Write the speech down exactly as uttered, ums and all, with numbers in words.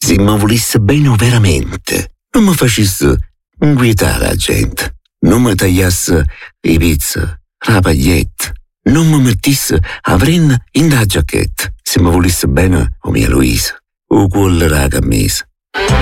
se mi volesse bene veramente, non mi facesse inquietare la gente, non mi tagliasse i pezzi, la paglietta, non mi mettesse a frenna in la giacchetta, se mi volesse bene o mia Luisa, o quella la camisa.